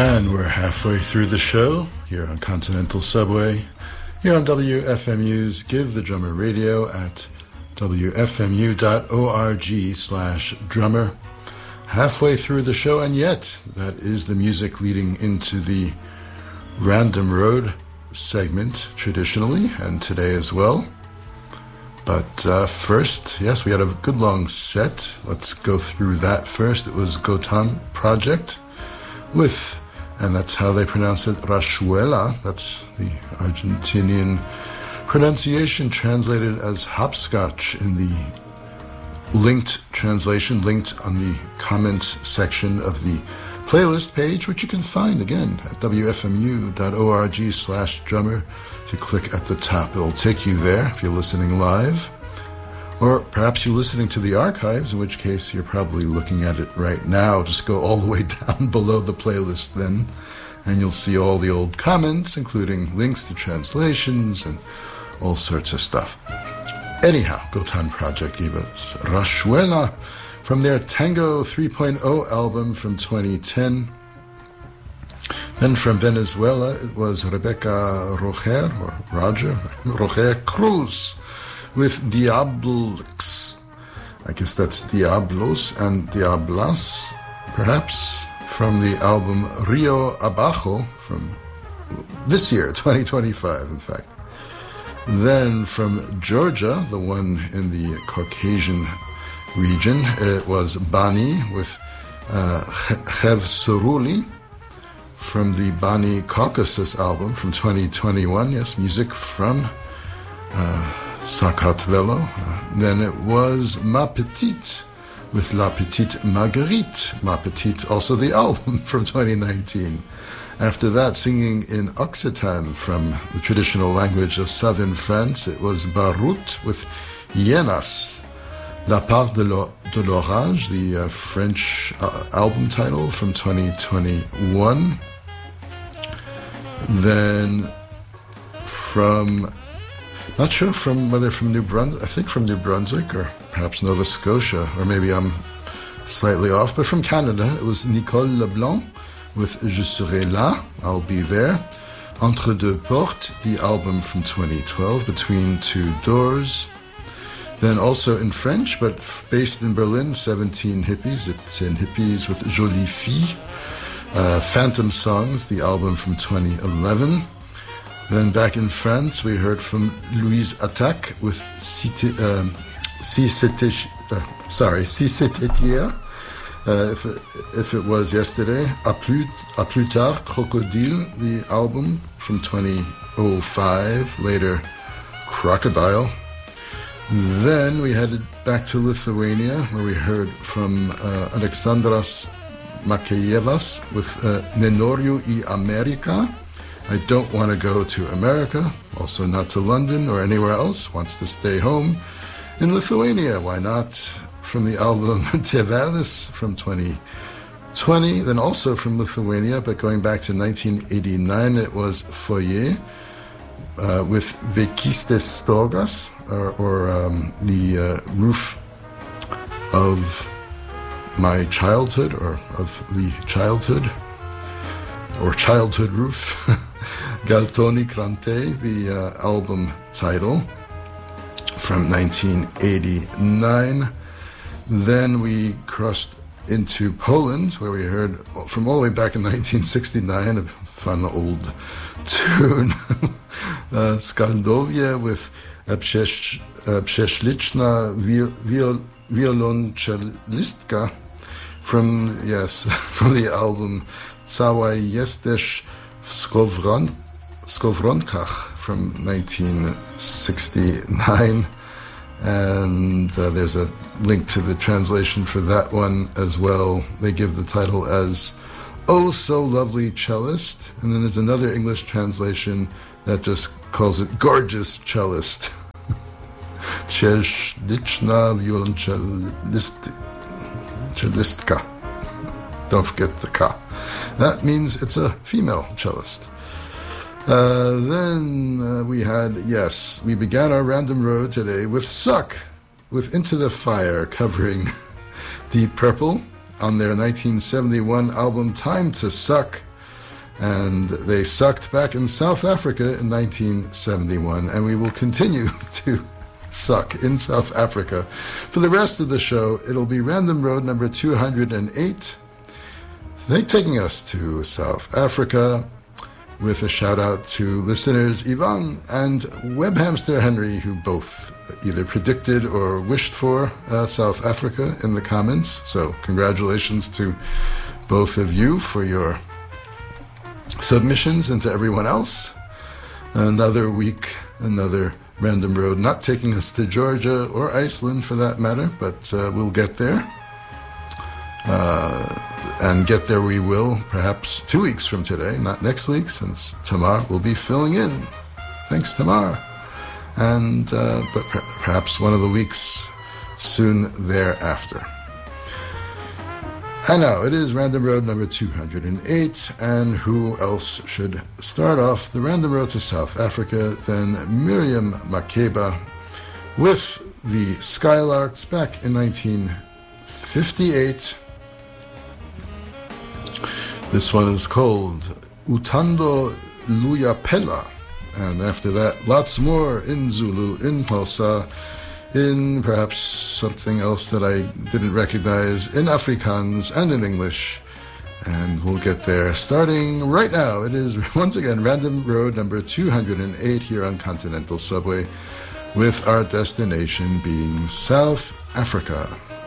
And we're halfway through the show here on Continental Subway, here on WFMU's Give the Drummer Radio at wfmu.org/drummer. Halfway through the show, and yet that is the music leading into the Random Road segment traditionally, and today as well. But first, yes, we had a good long set. Let's go through that first. It was Gotan Project with, and that's how they pronounce it, Rayuela. That's the Argentinian pronunciation, translated as hopscotch in the linked translation, linked on the comments section of the playlist page, which you can find again at wfmu.org/drummer. If you click at the top, it'll take you there if you're listening live. Or perhaps you're listening to the archives, in which case you're probably looking at it right now. Just go all the way down below the playlist then, and you'll see all the old comments, including links to translations and all sorts of stuff. Anyhow, Gotan Project gave us Rayuela from their Tango 3.0 album from 2010. Then from Venezuela, it was Rebecca Roger Cruz with Diablos. I guess that's Diablos and Diablas, perhaps, from the album Rio Abajo from this year, 2025, in fact. Then from Georgia, the one in the Caucasian region, it was Bani with Chev Suruli from the Bani Caucasus album from 2021. Yes, music from Sacatvelo. Then it was Ma Petite with La Petite Marguerite. Ma Petite, also the album from 2019. After that, singing in Occitan from the traditional language of southern France, it was Barut with Yenas. La Part de l'Orage, the French album title from 2021. Then from, not sure whether from New Brunswick, I think from New Brunswick or perhaps Nova Scotia, or maybe I'm slightly off, but from Canada, it was Nicole Leblanc with Je serai là, I'll be there. Entre deux portes, the album from 2012, Between Two Doors. Then also in French, but based in Berlin, 17 Hippies, it's in Hippies with Jolie Fille. Phantom Songs, the album from 2011. Then back in France, we heard from Louise Attaque with Si c'était hier. If it was yesterday, à plus tard, Crocodile, the album from 2005, later Crocodile. Then we headed back to Lithuania, where we heard from Aleksandras Makejevas with Nenoriu I America. I don't want to go to America, also not to London or anywhere else, wants to stay home in Lithuania. Why not? From the album Tėvelis from 2020, then also from Lithuania, but going back to 1989, it was Foyer with Vaikystės stogas, or the roof of my childhood, or of the childhood, or childhood roof. Galtoni Krante, the album title from 1989. Then we crossed into Poland, where we heard from all the way back in 1969, a fun old tune, Skaldovia with Przeszliczna Wiolonczelistka from the album Cała jesteś w Skowronkach from 1969. And there's a link to the translation for that one as well. They give the title as Oh So Lovely Cellist. And then there's another English translation that just calls it Gorgeous Cellist. Przeszliczna Wiolonczelistka. Don't forget the ka. That means it's a female cellist. Then we began our random road today with Suck, with Into the Fire, covering Deep Purple on their 1971 album Time to Suck. And they sucked back in South Africa in 1971, and we will continue to suck in South Africa. For the rest of the show, it'll be Random Road number 208. They're taking us to South Africa with a shout out to listeners Yvonne and Web Hamster Henry, who both either predicted or wished for South Africa in the comments. So congratulations to both of you for your submissions, and to everyone else. Another week, another Random Road, not taking us to Georgia or Iceland for that matter, but we'll get there. And get there we will, perhaps 2 weeks from today, not next week, since Tamar will be filling in. Thanks, Tamar. And but perhaps one of the weeks soon thereafter. And now it is Random Road number 208, and who else should start off the Random Road to South Africa than Miriam Makeba with the Skylarks back in 1958. This one is called Utando Luyapela, and after that, lots more in Zulu, in Xhosa, in perhaps something else that I didn't recognize, in Afrikaans and in English, and we'll get there starting right now. It is once again Random Road number 208 here on Continental Subway, with our destination being South Africa.